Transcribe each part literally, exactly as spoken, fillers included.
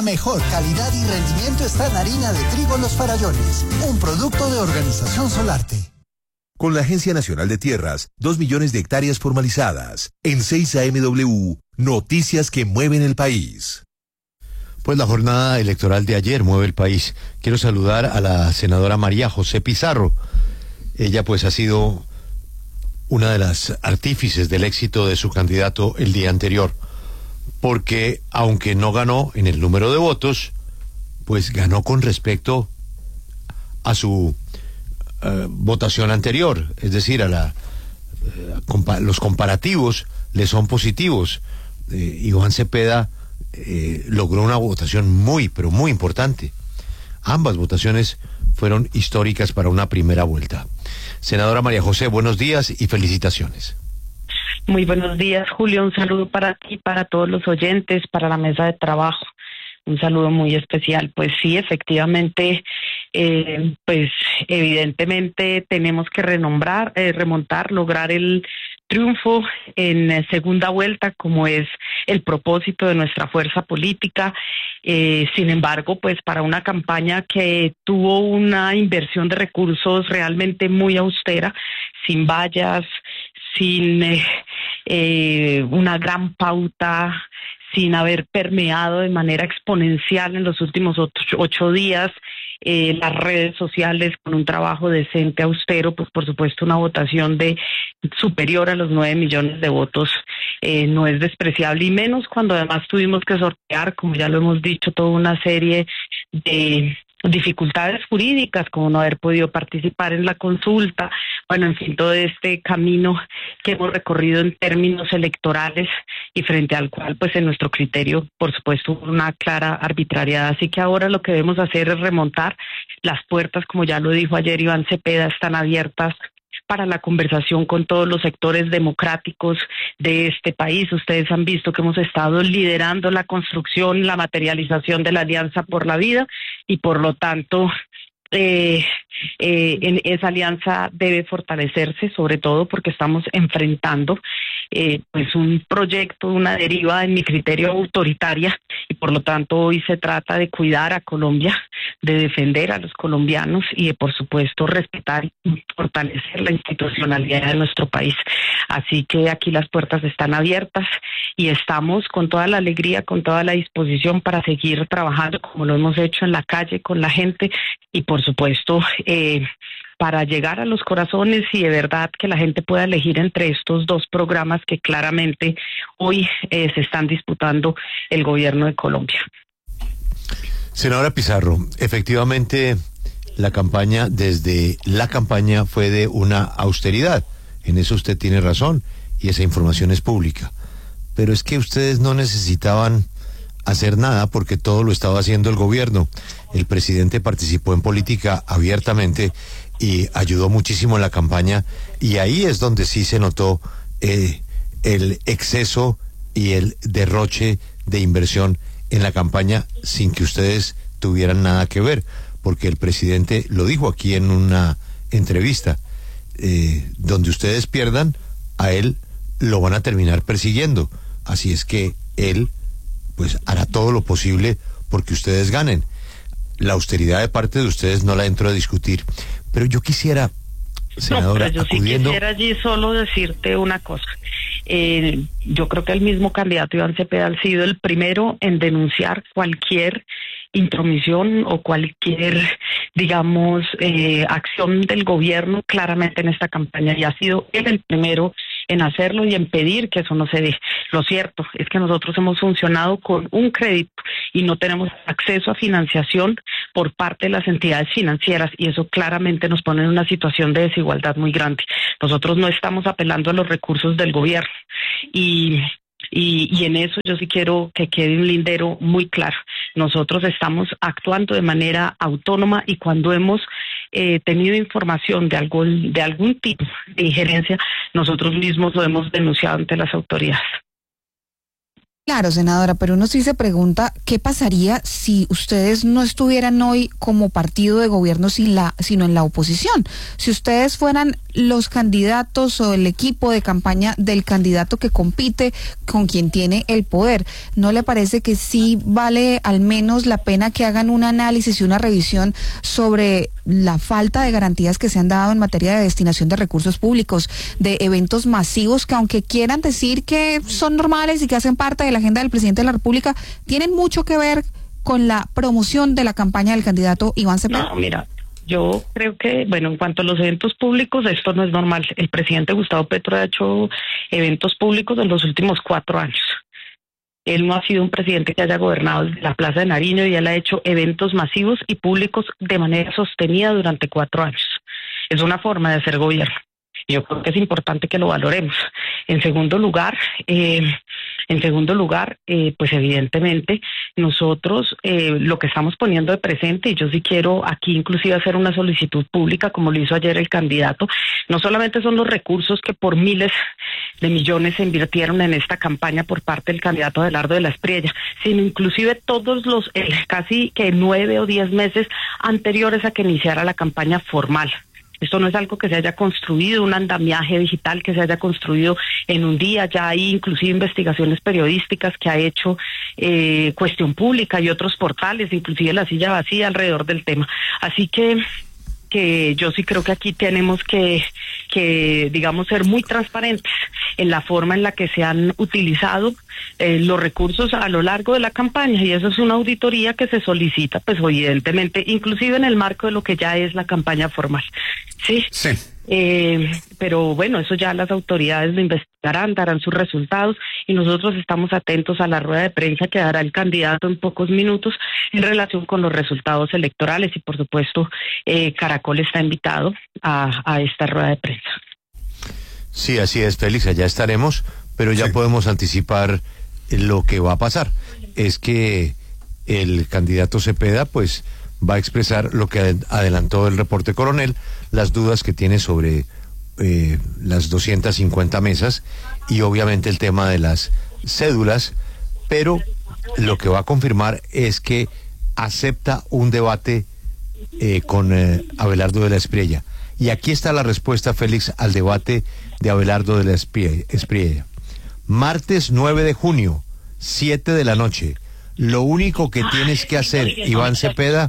Mejor calidad y rendimiento está en harina de trigo Los Farallones, un producto de Organización Solarte. Con la Agencia Nacional de Tierras, dos millones de hectáreas formalizadas. En seis A M W, noticias que mueven el país. Pues la jornada electoral de ayer mueve el país. Quiero saludar a la senadora María José Pizarro. Ella pues ha sido una de las artífices del éxito de su candidato el día anterior. Porque aunque no ganó en el número de votos, pues ganó con respecto a su uh, votación anterior, es decir, a la uh, compa los comparativos le son positivos. Eh, Iván Cepeda eh, logró una votación muy, pero muy importante. Ambas votaciones fueron históricas para una primera vuelta. Senadora María José, buenos días y felicitaciones. Muy buenos días, Julio. Un saludo para ti, para todos los oyentes, para la mesa de trabajo. Un saludo muy especial. Pues sí, efectivamente, eh, pues evidentemente tenemos que renombrar, eh, remontar, lograr el triunfo en eh, segunda vuelta, como es el propósito de nuestra fuerza política. Eh, sin embargo, pues para una campaña que tuvo una inversión de recursos realmente muy austera, sin vallas, sin eh, eh, una gran pauta, sin haber permeado de manera exponencial en los últimos ocho, ocho días eh, las redes sociales con un trabajo decente, austero, pues por supuesto una votación de superior a los nueve millones de votos eh, no es despreciable, y menos cuando además tuvimos que sortear, como ya lo hemos dicho, toda una serie de dificultades jurídicas, como no haber podido participar en la consulta, bueno, en fin, todo este camino que hemos recorrido en términos electorales y frente al cual, pues en nuestro criterio, por supuesto, una clara arbitrariedad. Así que ahora lo que debemos hacer es remontar. Las puertas, como ya lo dijo ayer Iván Cepeda, están abiertas para la conversación con todos los sectores democráticos de este país. Ustedes han visto que hemos estado liderando la construcción, la materialización de la Alianza por la Vida, y por lo tanto eh, eh, en esa alianza debe fortalecerse, sobre todo porque estamos enfrentando eh, pues un proyecto, una deriva en mi criterio autoritaria, y por lo tanto hoy se trata de cuidar a Colombia, de defender a los colombianos y de por supuesto respetar y fortalecer la institucionalidad de nuestro país. Así que aquí las puertas están abiertas y estamos con toda la alegría, con toda la disposición para seguir trabajando como lo hemos hecho en la calle con la gente, y por supuesto eh, para llegar a los corazones y de verdad que la gente pueda elegir entre estos dos programas que claramente hoy eh, se están disputando el gobierno de Colombia. Senadora Pizarro, efectivamente la campaña, desde la campaña fue de una austeridad, en eso usted tiene razón y esa información es pública, pero es que ustedes no necesitaban hacer nada porque todo lo estaba haciendo el gobierno. El presidente participó en política abiertamente y ayudó muchísimo en la campaña, y ahí es donde sí se notó eh, el exceso y el derroche de inversión en la campaña sin que ustedes tuvieran nada que ver, porque el presidente lo dijo aquí en una entrevista, eh, donde ustedes pierdan, a él lo van a terminar persiguiendo, así es que él pues hará todo lo posible porque ustedes ganen. La austeridad de parte de ustedes no la entro a discutir, pero yo quisiera, senadora, no, pero yo acudiendo... sí quisiera allí solo decirte una cosa. Eh, yo creo que el mismo candidato Iván Cepeda ha sido el primero en denunciar cualquier intromisión o cualquier, digamos, eh, acción del gobierno claramente en esta campaña, y ha sido él el primero en hacerlo y en pedir que eso no se dé. Lo cierto es que nosotros hemos funcionado con un crédito y no tenemos acceso a financiación por parte de las entidades financieras, y eso claramente nos pone en una situación de desigualdad muy grande. Nosotros no estamos apelando a los recursos del gobierno, y Y, y en eso yo sí quiero que quede un lindero muy claro. Nosotros estamos actuando de manera autónoma, y cuando hemos eh, tenido información de algún, de algún tipo de injerencia, nosotros mismos lo hemos denunciado ante las autoridades. Claro, senadora, pero uno sí se pregunta qué pasaría si ustedes no estuvieran hoy como partido de gobierno sin la, sino en la oposición. Si ustedes fueran los candidatos o el equipo de campaña del candidato que compite con quien tiene el poder, ¿no le parece que sí vale al menos la pena que hagan un análisis y una revisión sobre la falta de garantías que se han dado en materia de destinación de recursos públicos, de eventos masivos que, aunque quieran decir que son normales y que hacen parte de la agenda del presidente de la República, tienen mucho que ver con la promoción de la campaña del candidato Iván Cepeda? No, mira, yo creo que, bueno, en cuanto a los eventos públicos, esto no es normal. El presidente Gustavo Petro ha hecho eventos públicos en los últimos cuatro años. Él no ha sido un presidente que haya gobernado desde la Plaza de Nariño, y él ha hecho eventos masivos y públicos de manera sostenida durante cuatro años. Es una forma de hacer gobierno. Yo creo que es importante que lo valoremos. En segundo lugar, eh, en segundo lugar, eh, pues evidentemente nosotros eh, lo que estamos poniendo de presente, y yo sí quiero aquí inclusive hacer una solicitud pública como lo hizo ayer el candidato, no solamente son los recursos que por miles de millones se invirtieron en esta campaña por parte del candidato Abelardo de la Espriella, sino inclusive todos los eh, casi que nueve o diez meses anteriores a que iniciara la campaña formal. Esto no es algo que se haya construido, un andamiaje digital que se haya construido en un día. Ya hay inclusive investigaciones periodísticas que ha hecho eh, Cuestión Pública y otros portales, inclusive La Silla Vacía, alrededor del tema. Así que que yo sí creo que aquí tenemos que, que digamos, ser muy transparentes en la forma en la que se han utilizado eh, los recursos a lo largo de la campaña, y eso es una auditoría que se solicita, pues evidentemente, inclusive en el marco de lo que ya es la campaña formal. Sí. Sí. Eh, pero bueno, eso ya las autoridades lo investigarán, darán sus resultados, y nosotros estamos atentos a la rueda de prensa que dará el candidato en pocos minutos en relación con los resultados electorales, y por supuesto eh, Caracol está invitado a, a esta rueda de prensa. Sí, así es, Félix, allá estaremos, pero ya sí podemos anticipar lo que va a pasar. Es que el candidato Cepeda pues va a expresar lo que adelantó el reporte coronel, las dudas que tiene sobre eh, las doscientas cincuenta mesas y obviamente el tema de las cédulas, pero lo que va a confirmar es que acepta un debate eh, con eh, Abelardo de la Espriella. Y aquí está la respuesta, Félix, al debate de Abelardo de la Espriella. Martes nueve de junio, siete de la noche. Lo único que tienes que hacer, Iván Cepeda,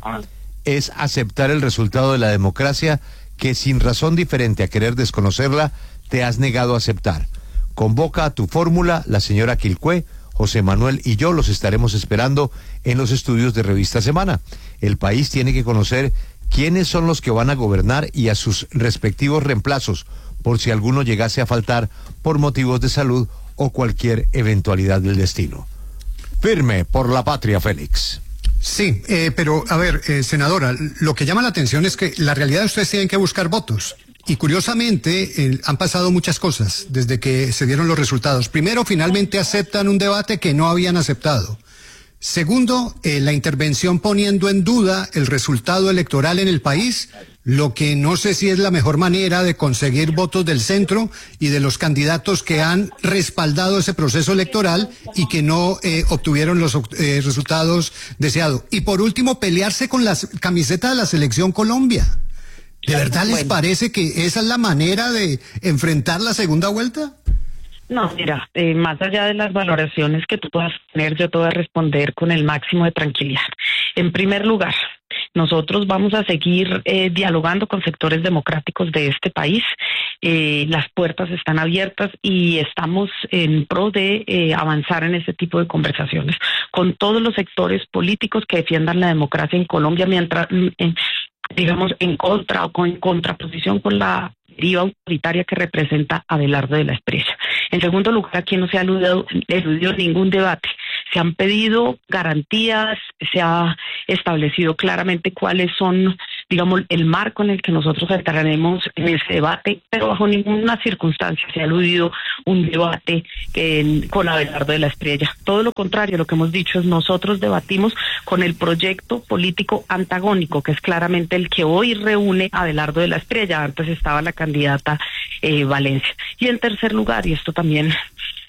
es aceptar el resultado de la democracia que sin razón diferente a querer desconocerla, te has negado a aceptar. Convoca a tu fórmula, la señora Quilcué, José Manuel y yo los estaremos esperando en los estudios de Revista Semana. El país tiene que conocer quiénes son los que van a gobernar y a sus respectivos reemplazos, por si alguno llegase a faltar por motivos de salud o cualquier eventualidad del destino. Firme por la patria, Félix. Sí, eh, pero a ver, eh, senadora, lo que llama la atención es que la realidad ustedes tienen que buscar votos. Y curiosamente eh, han pasado muchas cosas desde que se dieron los resultados. Primero, finalmente aceptan un debate que no habían aceptado. Segundo, eh, la intervención poniendo en duda el resultado electoral en el país, lo que no sé si es la mejor manera de conseguir votos del centro y de los candidatos que han respaldado ese proceso electoral y que no eh, obtuvieron los eh, resultados deseados. Y por último, pelearse con la camiseta de la Selección Colombia. ¿De verdad les parece que esa es la manera de enfrentar la segunda vuelta? No, mira, eh, más allá de las valoraciones que tú puedas tener, yo te voy a responder con el máximo de tranquilidad. En primer lugar, nosotros vamos a seguir eh, dialogando con sectores democráticos de este país. Eh, las puertas están abiertas y estamos en pro de eh, avanzar en este tipo de conversaciones con todos los sectores políticos que defiendan la democracia en Colombia, mientras, en, digamos, en contra o con, en contraposición con la deriva autoritaria que representa Abelardo de la Espriella. En segundo lugar, aquí no se ha eludido, eludido ningún debate. Se han pedido garantías, se ha establecido claramente cuáles son, digamos, el marco en el que nosotros entraremos en ese debate, pero bajo ninguna circunstancia se ha eludido un debate eh, con Abelardo de la Espriella. Todo lo contrario, lo que hemos dicho es nosotros debatimos con el proyecto político antagónico, que es claramente el que hoy reúne a Abelardo de la Espriella. Antes estaba la candidata eh, Valencia. Y en tercer lugar, y esto también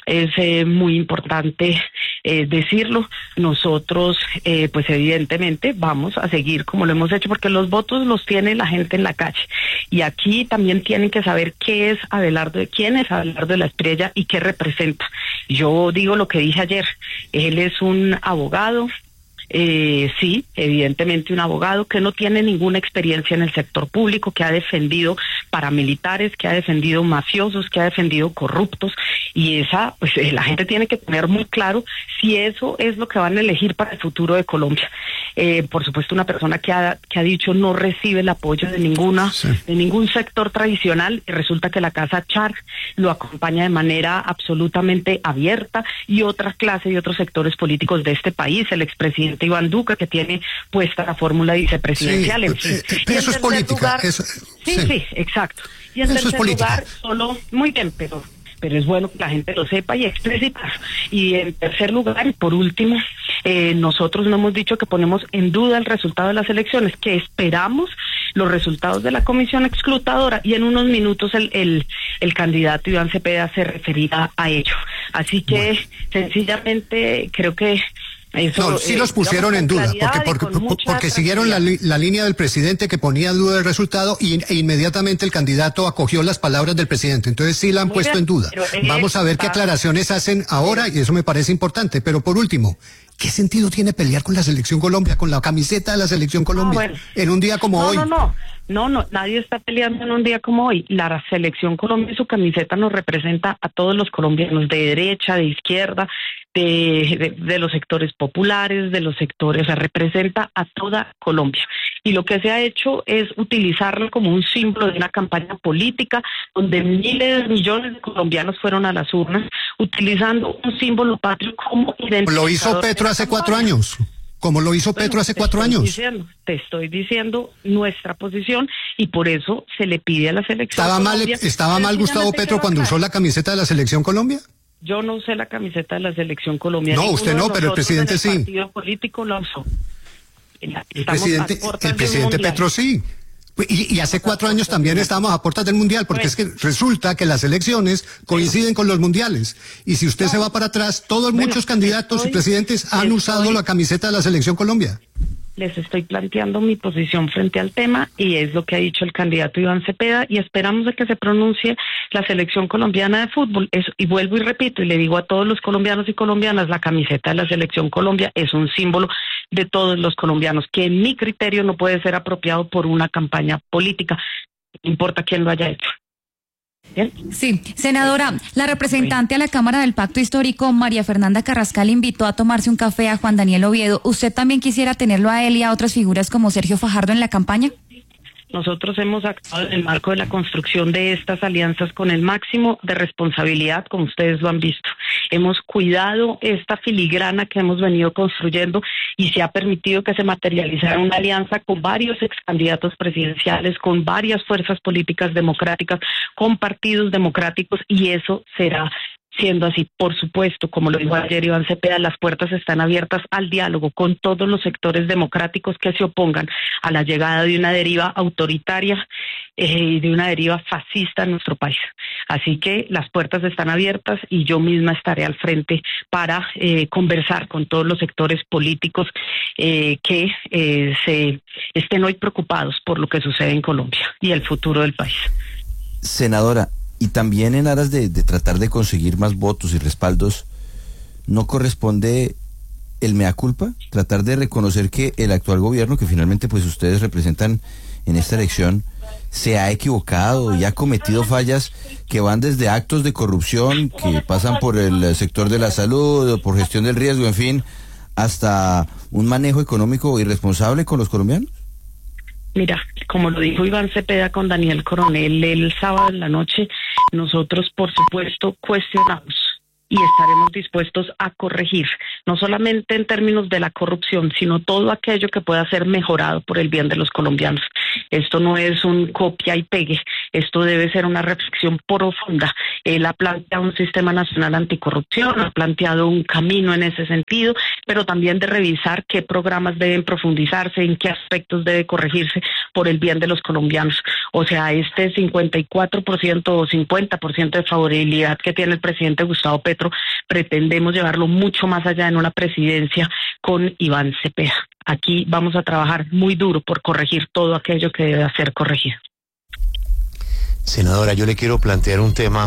es eh, muy importante eh, decirlo. Nosotros, eh, pues evidentemente, vamos a seguir como lo hemos hecho, porque los votos los tiene la gente en la calle. Y aquí también tienen que saber qué es Abelardo, quién es Abelardo de la Espriella y qué representa. Yo digo lo que dije ayer, él es un abogado. Eh, sí, evidentemente un abogado que no tiene ninguna experiencia en el sector público, que ha defendido paramilitares, que ha defendido mafiosos, que ha defendido corruptos, y esa, pues eh, la gente tiene que tener muy claro si eso es lo que van a elegir para el futuro de Colombia. Eh, por supuesto, una persona que ha, que ha dicho no recibe el apoyo de ninguna, sí. de ningún sector tradicional, y resulta que la Casa Char lo acompaña de manera absolutamente abierta, y otra clase y otros sectores políticos de este país, el expresidente Iván Duque, que tiene puesta la fórmula vicepresidencial. Sí, en fin. Pero eso es política. Lugar, eso, sí, sí, sí, exacto. Y en eso tercer es lugar, solo, muy bien, pero... pero es bueno que la gente lo sepa y explicitar. Y en tercer lugar, y por último, eh, nosotros no hemos dicho que ponemos en duda el resultado de las elecciones, que esperamos los resultados de la comisión exclutadora, y en unos minutos el, el, el candidato Iván Cepeda se referirá a ello. Así que, bueno, sencillamente, creo que... Eso, no, sí eh, los pusieron en duda, porque, porque, porque siguieron la, la línea del presidente que ponía en duda el resultado, y e inmediatamente el candidato acogió las palabras del presidente. Entonces sí la han Muy puesto bien, en duda. Vamos a ver qué aclaraciones hacen ahora, y eso me parece importante. Pero por último, ¿qué sentido tiene pelear con la Selección Colombia, con la camiseta de la Selección Colombia, ah, bueno. en un día como no, hoy? No, no, no, no, nadie está peleando en un día como hoy. La Selección Colombia y su camiseta nos representa a todos los colombianos, de derecha, de izquierda, de, de, de los sectores populares, de los sectores, o sea, representa a toda Colombia. Y lo que se ha hecho es utilizarlo como un símbolo de una campaña política, donde miles de millones de colombianos fueron a las urnas, utilizando un símbolo patrio como identificador. Lo hizo Petro hace cuatro años. Como lo hizo Petro bueno, hace cuatro años. Diciendo, te estoy diciendo nuestra posición, y por eso se le pide a la Selección ¿Estaba Colombia, mal, estaba mal Gustavo Petro cuando usó la camiseta de la Selección Colombia? Yo no usé la camiseta de la Selección Colombia. No, usted no, pero el presidente sí. El partido político lo usó. El presidente, el presidente Petro sí. Y, y hace cuatro años también estábamos a puertas del Mundial, porque es que resulta que las elecciones coinciden con los mundiales. Y si usted se va para atrás, todos bueno, muchos candidatos estoy, y presidentes han estoy, usado la camiseta de la Selección Colombia. Les estoy planteando mi posición frente al tema, y es lo que ha dicho el candidato Iván Cepeda, y esperamos a que se pronuncie la Selección Colombiana de Fútbol. Eso, y vuelvo y repito, y le digo a todos los colombianos y colombianas, la camiseta de la Selección Colombia es un símbolo de todos los colombianos, que en mi criterio no puede ser apropiado por una campaña política, no importa quién lo haya hecho. ¿Bien? Sí, senadora, la representante a la Cámara del Pacto Histórico, María Fernanda Carrascal, invitó a tomarse un café a Juan Daniel Oviedo. ¿Usted también quisiera tenerlo a él y a otras figuras como Sergio Fajardo en la campaña? Nosotros hemos actuado en el marco de la construcción de estas alianzas con el máximo de responsabilidad, como ustedes lo han visto. Hemos cuidado esta filigrana que hemos venido construyendo, y se ha permitido que se materializara una alianza con varios ex candidatos presidenciales, con varias fuerzas políticas democráticas, con partidos democráticos, y eso será siendo así. Por supuesto, como lo dijo ayer Iván Cepeda, las puertas están abiertas al diálogo con todos los sectores democráticos que se opongan a la llegada de una deriva autoritaria y eh, de una deriva fascista en nuestro país. Así que las puertas están abiertas, y yo misma estaré al frente para eh, conversar con todos los sectores políticos eh, que eh, se estén hoy preocupados por lo que sucede en Colombia y el futuro del país. Senadora, y también en aras de, de tratar de conseguir más votos y respaldos, ¿no corresponde el mea culpa? Tratar de reconocer que el actual gobierno, que finalmente pues ustedes representan en esta elección, se ha equivocado y ha cometido fallas que van desde actos de corrupción que pasan por el sector de la salud, por gestión del riesgo, en fin, hasta un manejo económico irresponsable con los colombianos. Mira, como lo dijo Iván Cepeda con Daniel Coronel el sábado en la noche, nosotros por supuesto cuestionamos y estaremos dispuestos a corregir, no solamente en términos de la corrupción, sino todo aquello que pueda ser mejorado por el bien de los colombianos. Esto no es un copia y pegue, esto debe ser una reflexión profunda. Él ha planteado un sistema nacional anticorrupción, ha planteado un camino en ese sentido, pero también de revisar qué programas deben profundizarse, en qué aspectos debe corregirse por el bien de los colombianos. O sea, este cincuenta y cuatro por ciento o cincuenta por ciento de favorabilidad que tiene el presidente Gustavo Petro, pretendemos llevarlo mucho más allá en una presidencia con Iván Cepeda. Aquí vamos a trabajar muy duro por corregir todo aquello que debe ser corregido. Senadora, yo le quiero plantear un tema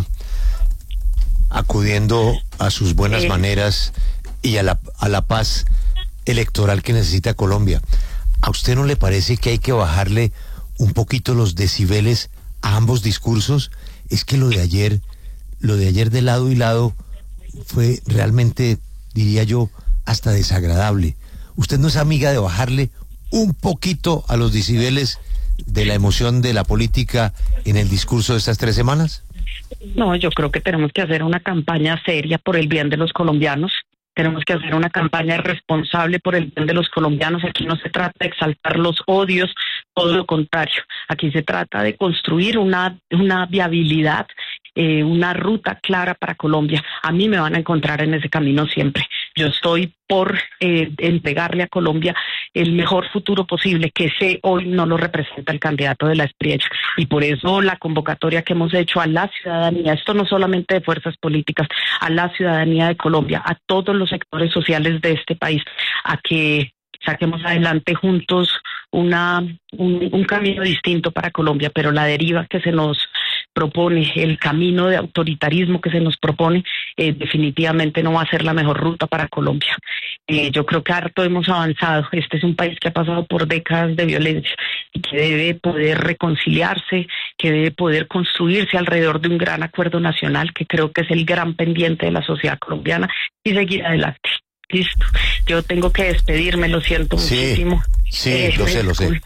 acudiendo a sus buenas eh. maneras y a la, a la paz electoral que necesita Colombia. ¿A usted no le parece que hay que bajarle un poquito los decibeles a ambos discursos? Es que lo de ayer, lo de ayer de lado y lado fue realmente, diría yo, hasta desagradable. ¿Usted no es amiga de bajarle un poquito a los decibeles de la emoción de la política en el discurso de estas tres semanas? No, yo creo que tenemos que hacer una campaña seria por el bien de los colombianos. Tenemos que hacer una campaña responsable por el bien de los colombianos. Aquí no se trata de exaltar los odios, todo lo contrario. Aquí se trata de construir una, una viabilidad, eh, una ruta clara para Colombia. A mí me van a encontrar en ese camino siempre. Yo estoy por eh, entregarle a Colombia el mejor futuro posible, que sé hoy no lo representa el candidato de la espriella. Y por eso la convocatoria que hemos hecho a la ciudadanía, esto no solamente de fuerzas políticas, a la ciudadanía de Colombia, a todos los sectores sociales de este país, a que saquemos adelante juntos una un, un camino distinto para Colombia, pero la deriva que se nos propone, el camino de autoritarismo que se nos propone, eh, definitivamente no va a ser la mejor ruta para Colombia. Eh, yo creo que harto hemos avanzado. Este es un país que ha pasado por décadas de violencia y que debe poder reconciliarse, que debe poder construirse alrededor de un gran acuerdo nacional, que creo que es el gran pendiente de la sociedad colombiana, y seguir adelante. Listo. Yo tengo que despedirme, lo siento sí, muchísimo. Sí, eh, lo sé, lo sé.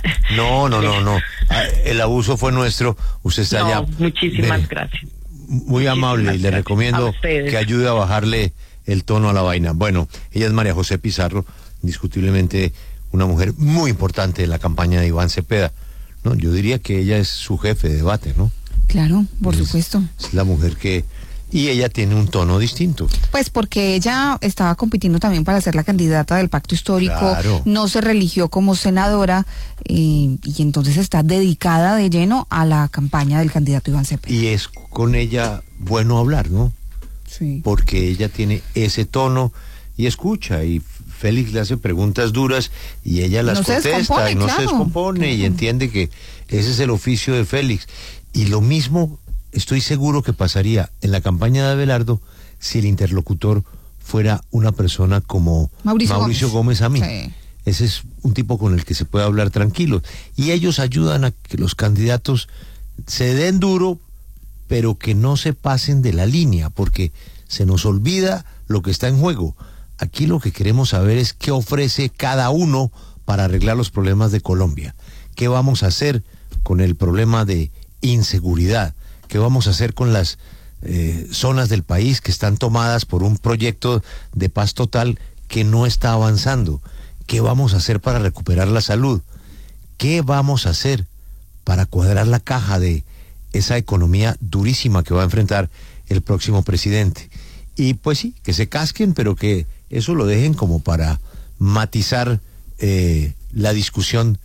No, no, no, no. El abuso fue nuestro. Usted está no, ya. Muchísimas de, gracias. Muy muchísimas amable y le recomiendo que ayude a bajarle el tono a la vaina. Bueno, ella es María José Pizarro, indiscutiblemente una mujer muy importante de la campaña de Iván Cepeda. No, yo diría que ella es su jefe de debate, ¿no? Claro, por es, supuesto. Es la mujer que... Y ella tiene un tono distinto. Pues porque ella estaba compitiendo también para ser la candidata del Pacto Histórico, claro. No se religió como senadora eh, y entonces está dedicada de lleno a la campaña del candidato Iván Cepeda. Y es con ella bueno hablar, ¿no? Sí. Porque ella tiene ese tono y escucha, y Félix le hace preguntas duras y ella las no contesta y no claro. se descompone claro. Y entiende que ese es el oficio de Félix. Y lo mismo estoy seguro que pasaría en la campaña de Abelardo si el interlocutor fuera una persona como Mauricio, Mauricio Gómez, Gómez a mí. Sí. Ese es un tipo con el que se puede hablar tranquilo. Y ellos ayudan a que los candidatos se den duro, pero que no se pasen de la línea, porque se nos olvida lo que está en juego. Aquí lo que queremos saber es qué ofrece cada uno para arreglar los problemas de Colombia. ¿Qué vamos a hacer con el problema de inseguridad? ¿Qué vamos a hacer con las eh, zonas del país que están tomadas por un proyecto de paz total que no está avanzando? ¿Qué vamos a hacer para recuperar la salud? ¿Qué vamos a hacer para cuadrar la caja de esa economía durísima que va a enfrentar el próximo presidente? Y pues sí, que se casquen, pero que eso lo dejen como para matizar eh, la discusión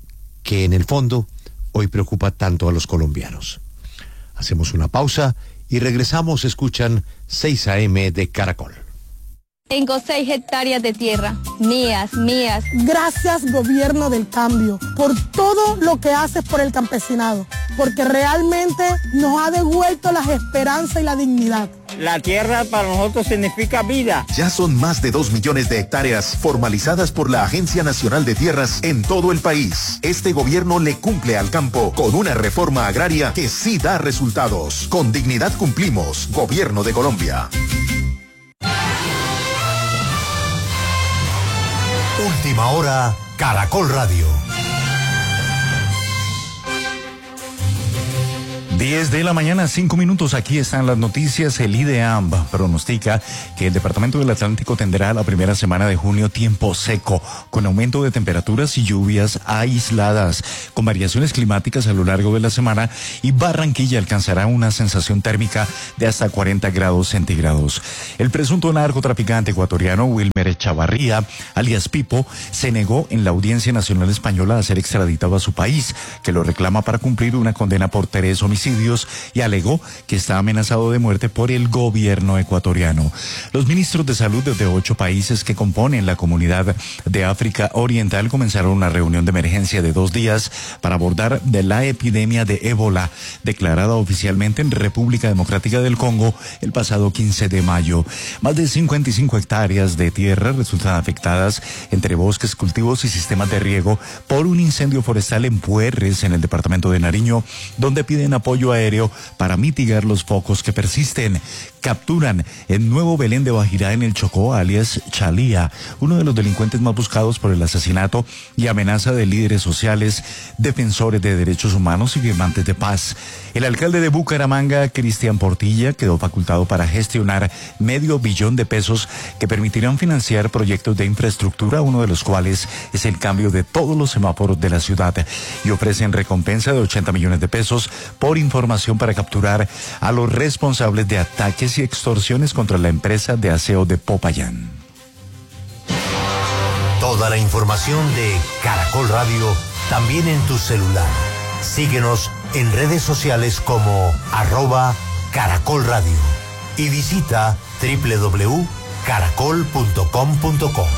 que en el fondo hoy preocupa tanto a los colombianos. Hacemos una pausa y regresamos. Escuchan seis A M de Caracol. Tengo seis hectáreas de tierra, mías, mías. Gracias, Gobierno del Cambio, por todo lo que haces por el campesinado, porque realmente nos ha devuelto las esperanzas y la dignidad. La tierra para nosotros significa vida. Ya son más de dos millones de hectáreas formalizadas por la Agencia Nacional de Tierras en todo el país. Este gobierno le cumple al campo con una reforma agraria que sí da resultados. Con dignidad cumplimos. Gobierno de Colombia. Última hora, Caracol Radio. diez de la mañana, cinco minutos. Aquí están las noticias. El IDEAM pronostica que el Departamento del Atlántico tendrá la primera semana de junio tiempo seco, con aumento de temperaturas y lluvias aisladas, con variaciones climáticas a lo largo de la semana, y Barranquilla alcanzará una sensación térmica de hasta cuarenta grados centígrados. El presunto narcotraficante ecuatoriano Wilmer Chavarría, alias Pipo, se negó en la Audiencia Nacional Española a ser extraditado a su país, que lo reclama para cumplir una condena por tres homicidios, y alegó que está amenazado de muerte por el gobierno ecuatoriano. Los ministros de salud de ocho países que componen la Comunidad de África Oriental comenzaron una reunión de emergencia de dos días para abordar de la epidemia de ébola, declarada oficialmente en República Democrática del Congo el pasado quince de mayo. Más de cincuenta y cinco hectáreas de tierra resultan afectadas entre bosques, cultivos y sistemas de riego por un incendio forestal en Puerres, en el departamento de Nariño, donde piden apoyo aéreo para mitigar los focos que persisten. Capturan en Nuevo Belén de Bajirá, en el Chocó, alias Chalía, uno de los delincuentes más buscados por el asesinato y amenaza de líderes sociales, defensores de derechos humanos y firmantes de paz. El alcalde de Bucaramanga, Cristian Portilla, quedó facultado para gestionar medio billón de pesos que permitirán financiar proyectos de infraestructura, uno de los cuales es el cambio de todos los semáforos de la ciudad, y ofrecen recompensa de ochenta millones de pesos por información para capturar a los responsables de ataques y extorsiones contra la empresa de aseo de Popayán. Toda la información de Caracol Radio también en tu celular. Síguenos en redes sociales como arroba Caracol Radio y visita doble u doble u doble u punto caracol punto com punto co.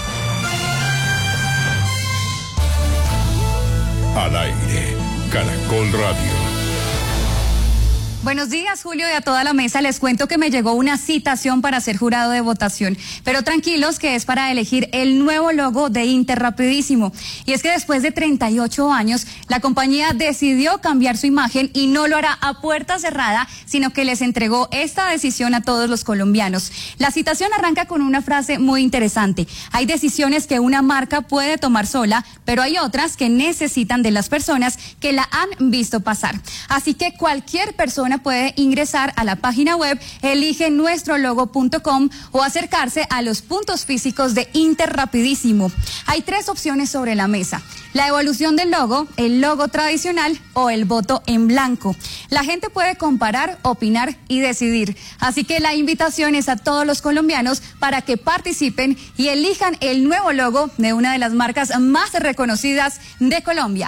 Al aire, Caracol Radio. Buenos días, Julio, y a toda la mesa. Les cuento que me llegó una citación para ser jurado de votación, pero tranquilos que es para elegir el nuevo logo de Interrapidísimo. Y es que después de treinta y ocho años, la compañía decidió cambiar su imagen y no lo hará a puerta cerrada, sino que les entregó esta decisión a todos los colombianos. La citación arranca con una frase muy interesante. Hay decisiones que una marca puede tomar sola, pero hay otras que necesitan de las personas que la han visto pasar. Así que cualquier persona puede ingresar a la página web elige nuestro logo punto com o acercarse a los puntos físicos de Interrapidísimo. Hay tres opciones sobre la mesa: la evolución del logo, el logo tradicional o el voto en blanco. La gente puede comparar, opinar y decidir. Así que la invitación es a todos los colombianos para que participen y elijan el nuevo logo de una de las marcas más reconocidas de Colombia.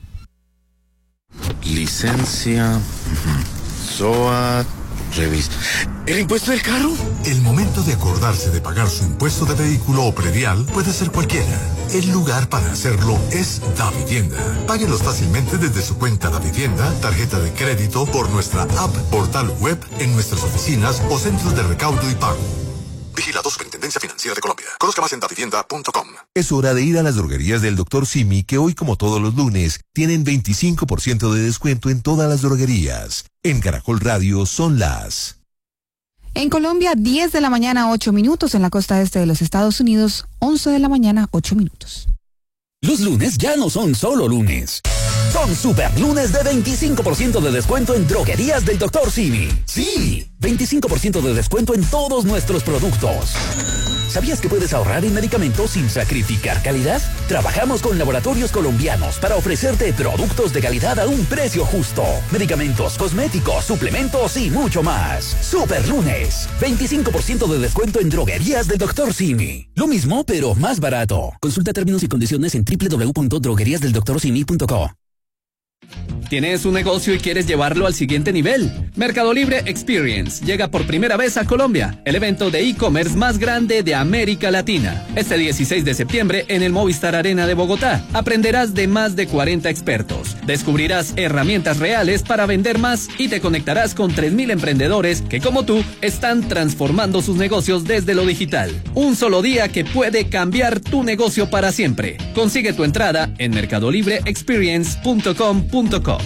Licencia... SOAT, revista. ¿El impuesto del carro? El momento de acordarse de pagar su impuesto de vehículo o predial puede ser cualquiera. El lugar para hacerlo es Davivienda. Páguelos fácilmente desde su cuenta Davivienda, tarjeta de crédito, por nuestra app, portal web, en nuestras oficinas o centros de recaudo y pago. Vigilado Superintendencia Financiera de Colombia. Conozca más en davivienda punto com. Es hora de ir a las droguerías del doctor Simi, que hoy, como todos los lunes, tienen veinticinco por ciento de descuento en todas las droguerías. En Caracol Radio son las... En Colombia, diez de la mañana, ocho minutos. En la costa este de los Estados Unidos, once de la mañana, ocho minutos. Los lunes ya no son solo lunes. Son super lunes de veinticinco por ciento de descuento en droguerías del doctor Simi. Sí, veinticinco por ciento de descuento en todos nuestros productos. ¿Sabías que puedes ahorrar en medicamentos sin sacrificar calidad? Trabajamos con laboratorios colombianos para ofrecerte productos de calidad a un precio justo. Medicamentos, cosméticos, suplementos y mucho más. Super lunes, veinticinco por ciento de descuento en droguerías del doctor Simi. Lo mismo, pero más barato. Consulta términos y condiciones en doble u doble u doble u punto droguerías del doctor simi punto co. ¿Tienes un negocio y quieres llevarlo al siguiente nivel? Mercado Libre Experience llega por primera vez a Colombia, el evento de e-commerce más grande de América Latina. Este dieciséis de septiembre en el Movistar Arena de Bogotá, aprenderás de más de cuarenta expertos, descubrirás herramientas reales para vender más y te conectarás con tres mil emprendedores que, como tú, están transformando sus negocios desde lo digital. Un solo día que puede cambiar tu negocio para siempre. Consigue tu entrada en mercado libre experience punto com punto co.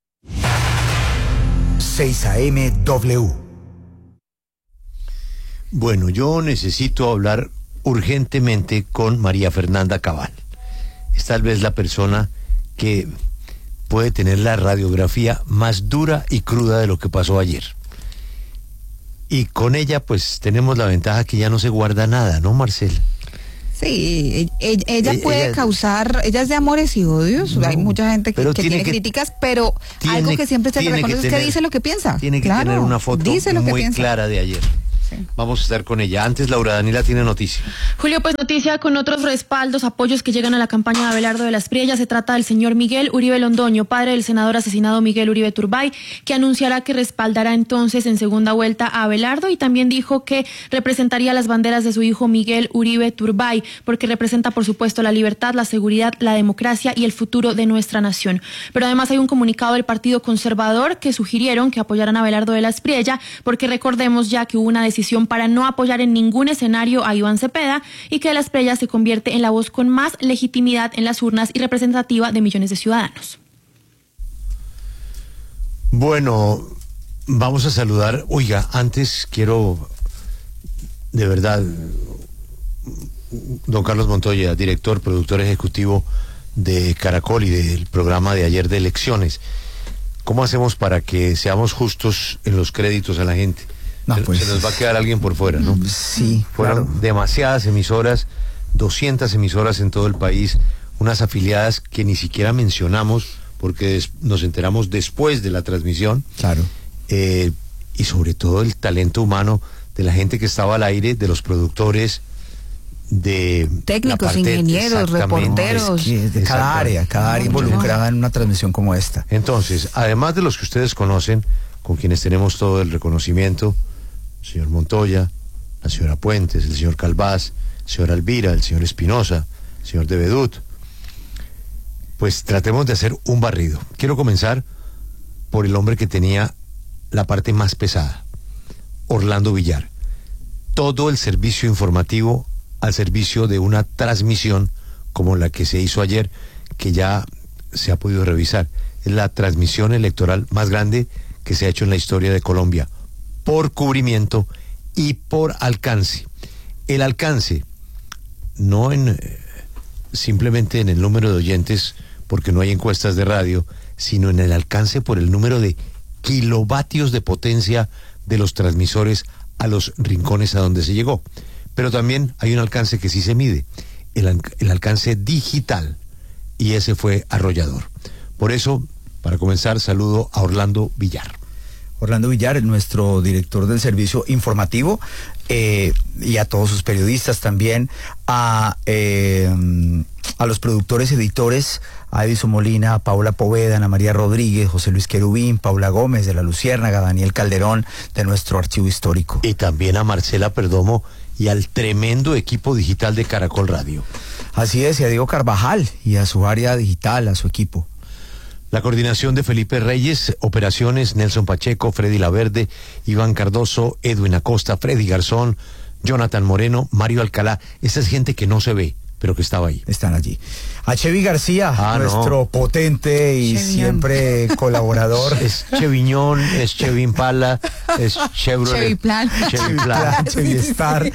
seis A M W. Bueno, yo necesito hablar urgentemente con María Fernanda Cabal. Es tal vez la persona que puede tener la radiografía más dura y cruda de lo que pasó ayer. Y con ella pues tenemos la ventaja que ya no se guarda nada, ¿no, Marcela? Sí, ella, ella puede ella, causar, ella es de amores y odios, no, hay mucha gente que, que tiene, tiene que, críticas, pero tiene, algo que siempre se le reconoce que es que dice lo que piensa. Tiene que claro, tener una foto muy clara de ayer. Sí. Vamos a estar con ella. Antes, Laura Daniela tiene noticia. Julio, pues noticia con otros respaldos, apoyos que llegan a la campaña de Abelardo de la Espriella. Se trata del señor Miguel Uribe Londoño, padre del senador asesinado Miguel Uribe Turbay, que anunciará que respaldará entonces en segunda vuelta a Abelardo, y también dijo que representaría las banderas de su hijo Miguel Uribe Turbay, porque representa, por supuesto, la libertad, la seguridad, la democracia y el futuro de nuestra nación. Pero además hay un comunicado del Partido Conservador que sugirieron que apoyaran a Abelardo de la Espriella, porque recordemos ya que hubo una decisión para no apoyar en ningún escenario a Iván Cepeda, y que la Espriella se convierte en la voz con más legitimidad en las urnas y representativa de millones de ciudadanos. Bueno, vamos a saludar. Oiga, antes quiero, de verdad, don Carlos Montoya, director, productor ejecutivo de Caracol y del programa de ayer de elecciones. ¿Cómo hacemos para que seamos justos en los créditos a la gente? No, pues, se nos va a quedar alguien por fuera, ¿no? Sí. Fueron claro. demasiadas emisoras, doscientas emisoras en todo el país, unas afiliadas que ni siquiera mencionamos porque nos enteramos después de la transmisión. Claro. Eh, y sobre todo el talento humano de la gente que estaba al aire, de los productores, de técnicos, parte, ingenieros, reporteros, es que de cada área, cada área involucrada en una transmisión como esta. Entonces, además de los que ustedes conocen, con quienes tenemos todo el reconocimiento, el señor Montoya, la señora Puentes, el señor Calvás, el señor Alvira, el señor Espinosa, el señor de Bedut, pues tratemos de hacer un barrido. Quiero comenzar por el hombre que tenía la parte más pesada, Orlando Villar. Todo el servicio informativo al servicio de una transmisión como la que se hizo ayer, que ya se ha podido revisar. Es la transmisión electoral más grande que se ha hecho en la historia de Colombia, por cubrimiento y por alcance. El alcance, no en eh, simplemente en el número de oyentes, porque no hay encuestas de radio, sino en el alcance por el número de kilovatios de potencia de los transmisores a los rincones a donde se llegó. Pero también hay un alcance que sí se mide, el, el alcance digital, y ese fue arrollador. Por eso, para comenzar, saludo a Orlando Villar. Orlando Villar, nuestro director del servicio informativo, eh, y a todos sus periodistas también, a, eh, a los productores, editores, a Edison Molina, a Paula Poveda, Ana María Rodríguez, José Luis Querubín, Paula Gómez de La Luciérnaga, Daniel Calderón de nuestro archivo histórico. Y también a Marcela Perdomo y al tremendo equipo digital de Caracol Radio. Así es, y a Diego Carvajal y a su área digital, a su equipo. La coordinación de Felipe Reyes, operaciones, Nelson Pacheco, Freddy Laverde, Iván Cardoso, Edwin Acosta, Freddy Garzón, Jonathan Moreno, Mario Alcalá. Esa es gente que no se ve, pero que estaba ahí. Están allí. A Chevy García, ah, nuestro no. potente y Cheviñón. Siempre colaborador. Es Cheviñón, es Chevy Impala, es Chevrolet. Chevy Plan. Chevy Plan. Chevy Star.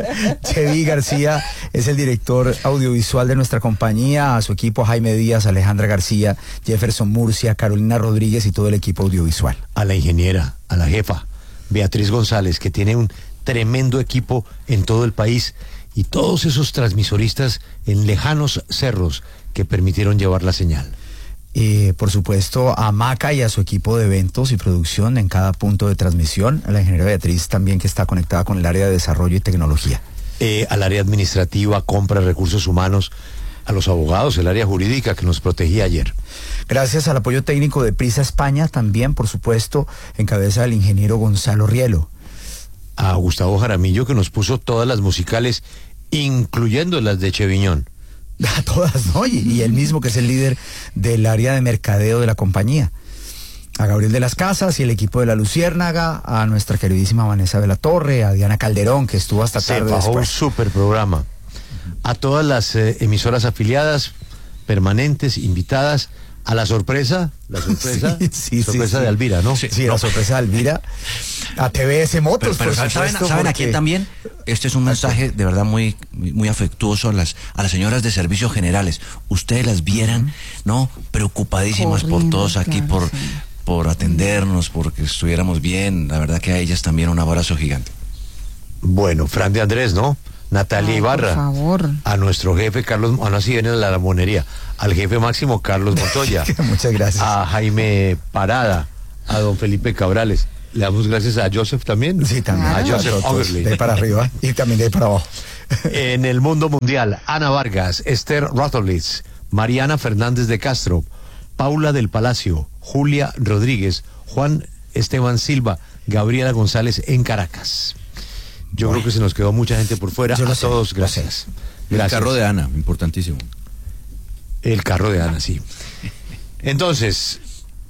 Chevy García es el director audiovisual de nuestra compañía, a su equipo Jaime Díaz, Alejandra García, Jefferson Murcia, Carolina Rodríguez y todo el equipo audiovisual. A la ingeniera, a la jefa, Beatriz González, que tiene un tremendo equipo en todo el país, y todos esos transmisoristas en lejanos cerros que permitieron llevar la señal. Eh, por supuesto, a Maca y a su equipo de eventos y producción en cada punto de transmisión, a la ingeniera Beatriz también, que está conectada con el área de desarrollo y tecnología. Eh, al área administrativa, compra, recursos humanos, a los abogados, el área jurídica que nos protegía ayer. Gracias al apoyo técnico de Prisa España, también, por supuesto, en cabeza del ingeniero Gonzalo Rielo. A Gustavo Jaramillo, que nos puso todas las musicales, incluyendo las de Cheviñón. A todas, ¿no? Y, y él mismo, que es el líder del área de mercadeo de la compañía. A Gabriel de las Casas y el equipo de La Luciérnaga, a nuestra queridísima Vanessa de la Torre, a Diana Calderón, que estuvo hasta tarde después. Se bajó un super programa. A todas las eh, emisoras afiliadas, permanentes, invitadas, a la sorpresa, la sorpresa, sí, sí, sorpresa sí, de Alvira, ¿no? Sí, sí no. La sorpresa de Alvira, a T V S Motos, pero, pero por ¿saben, supuesto, ¿saben porque... a quién también? Este es un mensaje de verdad muy, muy, muy afectuoso a las, a las señoras de servicios generales. Ustedes las vieran, uh-huh. ¿no? Preocupadísimas Corriendo, por todos aquí, claro, por, sí. por atendernos, porque estuviéramos bien. La verdad que a ellas también un abrazo gigante. Bueno, Fran de Andrés, ¿no? Natalia Ay, Ibarra, por favor. A nuestro jefe Carlos, ah, no, así viene la monería, al jefe máximo Carlos Montoya. Muchas gracias. A Jaime Parada, a don Felipe Cabrales. Le damos gracias a Joseph también. Sí, también. A Joseph Overley. De ahí para arriba y también de ahí para abajo. En el mundo mundial, Ana Vargas, Esther Rotholitz, Mariana Fernández de Castro, Paula del Palacio, Julia Rodríguez, Juan Esteban Silva, Gabriela González en Caracas. Yo bueno, creo que se nos quedó mucha gente por fuera. A sé, todos, gracias. gracias. El carro de Ana, importantísimo. El carro de Ana, sí. Entonces,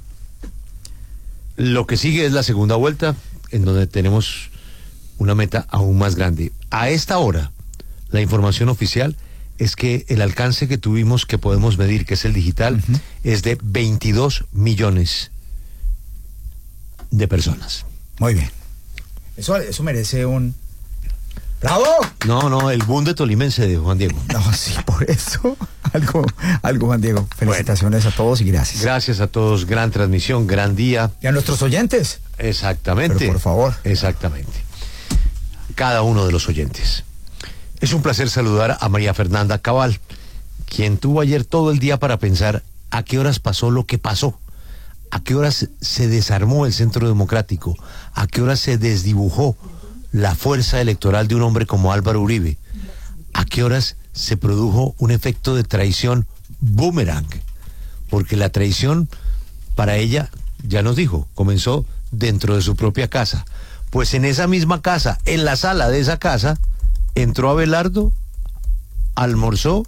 lo que sigue es la segunda vuelta, en donde tenemos una meta aún más grande. A esta hora, la información oficial es que el alcance que tuvimos, que podemos medir, que es el digital, uh-huh. es de veintidós millones de personas. Muy bien. Eso, eso merece un... ¡Bravo! No, no, el boom de tolimense de Juan Diego. No, sí, por eso. Algo, algo, Juan Diego. Felicitaciones bueno, a todos y gracias. Gracias a todos, gran transmisión, gran día. Y a nuestros oyentes. Exactamente. Pero por favor. Exactamente. Cada uno de los oyentes. Es un placer saludar a María Fernanda Cabal, quien tuvo ayer todo el día para pensar a qué horas pasó lo que pasó, a qué horas se desarmó el Centro Democrático, a qué horas se desdibujó la fuerza electoral de un hombre como Álvaro Uribe, a qué horas se produjo un efecto de traición boomerang, porque la traición para ella, ya nos dijo, comenzó dentro de su propia casa. Pues en esa misma casa, en la sala de esa casa, entró Abelardo, almorzó,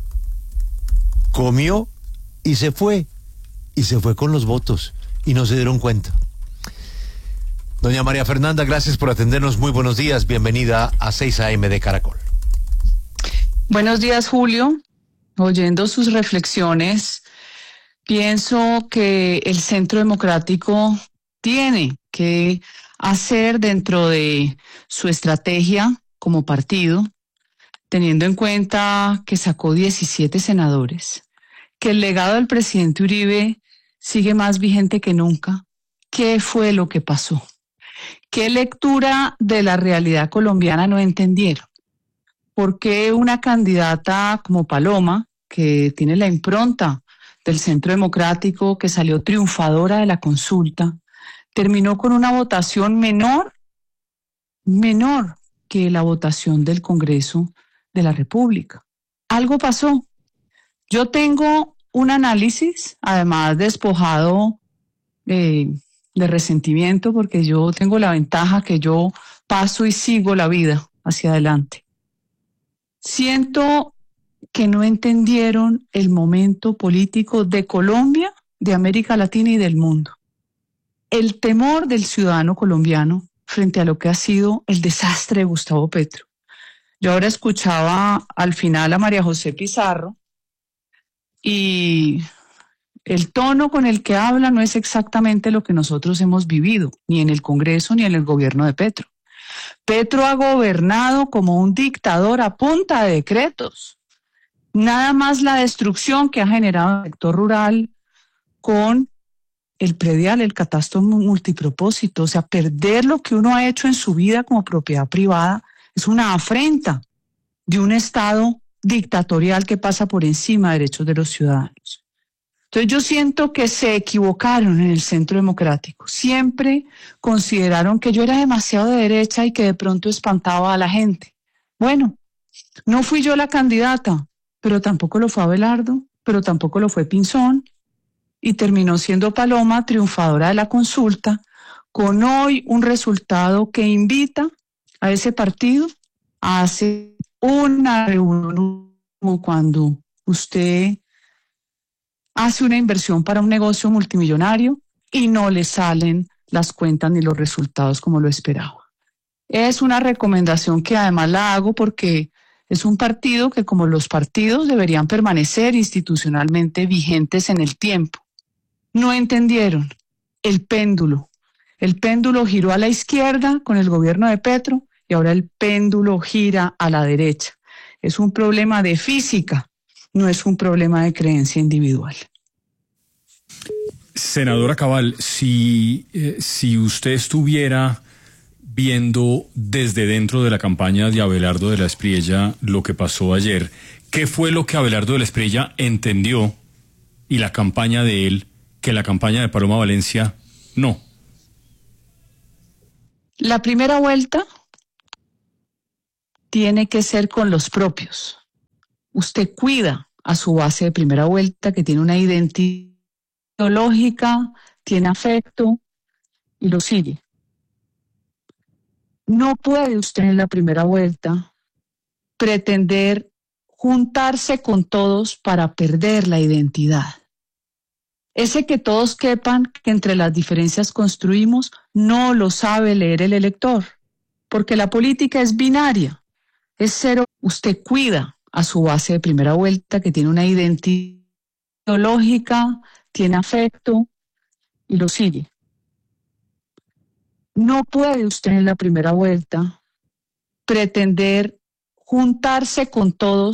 comió y se fue, y se fue con los votos, y no se dieron cuenta. Doña María Fernanda, gracias por atendernos, muy buenos días, bienvenida a seis A M de Caracol. Buenos días, Julio. Oyendo sus reflexiones, pienso que el Centro Democrático tiene que hacer dentro de su estrategia como partido, teniendo en cuenta que sacó diecisiete senadores, que el legado del presidente Uribe sigue más vigente que nunca. ¿Qué fue lo que pasó? ¿Qué lectura de la realidad colombiana no entendieron? ¿Por qué una candidata como Paloma, que tiene la impronta del Centro Democrático, que salió triunfadora de la consulta, terminó con una votación menor, menor que la votación del Congreso de la República? Algo pasó. Yo tengo un análisis, además despojado eh, de resentimiento, porque yo tengo la ventaja que yo paso y sigo la vida hacia adelante. Siento que no entendieron el momento político de Colombia, de América Latina y del mundo. El temor del ciudadano colombiano frente a lo que ha sido el desastre de Gustavo Petro. Yo ahora escuchaba al final a María José Pizarro y el tono con el que habla no es exactamente lo que nosotros hemos vivido, ni en el Congreso ni en el gobierno de Petro. Petro ha gobernado como un dictador a punta de decretos. Nada más la destrucción que ha generado el sector rural con el predial, el catastro multipropósito. O sea, perder lo que uno ha hecho en su vida como propiedad privada es una afrenta de un Estado dictatorial que pasa por encima de derechos de los ciudadanos. Entonces yo siento que se equivocaron en el Centro Democrático. Siempre consideraron que yo era demasiado de derecha y que de pronto espantaba a la gente. Bueno, no fui yo la candidata, pero tampoco lo fue Abelardo, pero tampoco lo fue Pinzón, y terminó siendo Paloma triunfadora de la consulta, con hoy un resultado que invita a ese partido a hacer una reunión como cuando usted hace una inversión para un negocio multimillonario y no le salen las cuentas ni los resultados como lo esperaba. Es una recomendación que además la hago porque es un partido que, como los partidos, deberían permanecer institucionalmente vigentes en el tiempo. no entendieron el péndulo. El péndulo giró a la izquierda con el gobierno de Petro y ahora el péndulo gira a la derecha. Es un problema de física, no es un problema de creencia individual. Senadora Cabal, si, eh, si usted estuviera viendo desde dentro de la campaña de Abelardo de la Espriella lo que pasó ayer, ¿qué fue lo que Abelardo de la Espriella entendió y la campaña de él que la campaña de Paloma Valencia no? La primera vuelta tiene que ser con los propios. Usted cuida a su base de primera vuelta, que tiene una identidad ideológica, tiene afecto y lo sigue. No puede usted en la primera vuelta pretender juntarse con todos para perder la identidad. Ese que todos quepan, que entre las diferencias construimos, no lo sabe leer el elector, porque la política es binaria, es cero. Usted cuida a su base de primera vuelta, que tiene una identidad ideológica, tiene afecto y lo sigue. No puede usted en la primera vuelta pretender juntarse con todos